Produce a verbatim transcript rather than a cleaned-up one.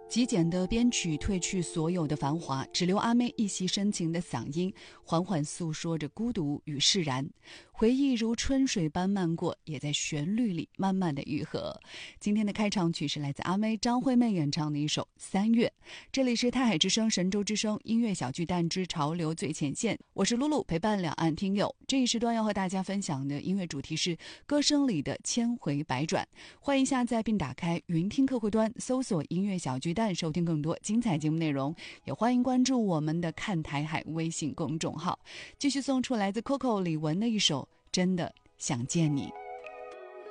极简的编曲褪去所有的繁华，只留阿妹一袭深情的嗓音，缓缓诉说着孤独与释然。回忆如春水般漫过，也在旋律里慢慢的愈合。今天的开场曲是来自阿妹张惠妹演唱的一首《三月》。这里是泰海之声神州之声音乐小巨蛋之潮流最前线，我是露露，陪伴两岸听友。这一时段要和大家分享的音乐主题是歌声里的千回百转。欢迎下载并打开云听客户端，搜索音乐小巨蛋，收听更多精彩节目内容。也欢迎关注我们的看台海微信公众号。继续送出来自 Coco 李玟的一首真的想见你。